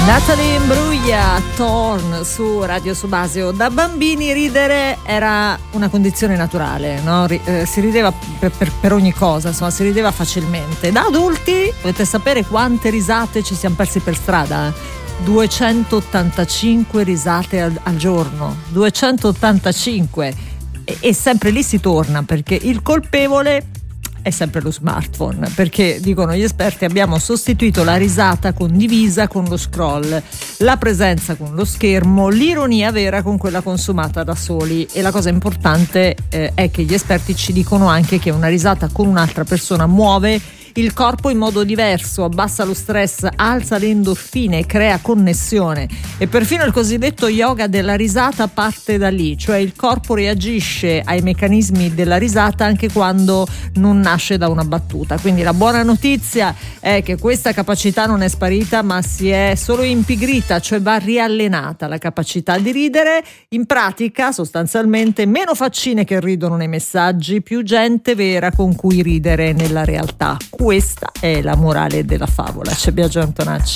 Natalie Imbruglia, Torn su Radio Subasio. Da bambini ridere era una condizione naturale, no? Si rideva per ogni cosa, insomma, si rideva facilmente. Da adulti, volete sapere quante risate ci siamo persi per strada? 285 risate al giorno, 285, e sempre lì si torna, perché il colpevole è sempre lo smartphone, perché dicono gli esperti abbiamo sostituito la risata condivisa con lo scroll, la presenza con lo schermo, l'ironia vera con quella consumata da soli. E la cosa importante è che gli esperti ci dicono anche che una risata con un'altra persona muove il corpo in modo diverso, abbassa lo stress, alza le endorfine, crea connessione, e perfino il cosiddetto yoga della risata parte da lì, cioè il corpo reagisce ai meccanismi della risata anche quando non nasce da una battuta. Quindi la buona notizia è che questa capacità non è sparita, ma si è solo impigrita, cioè va riallenata la capacità di ridere. In pratica, sostanzialmente, meno faccine che ridono nei messaggi, più gente vera con cui ridere nella realtà. Questa è la morale della favola. C'è Biagio Antonacci.